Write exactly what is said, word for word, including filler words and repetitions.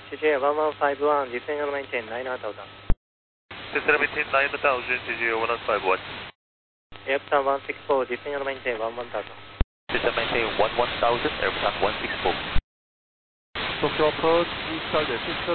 谢谢 one one five one, descend and maintain nine thousand. Descend and maintain nine thousand, C G one one five one. Airplan one six four, descend and maintain one one thousand. Descend and maintain one one thousand, Airplan one six four. Tokyo approach, we started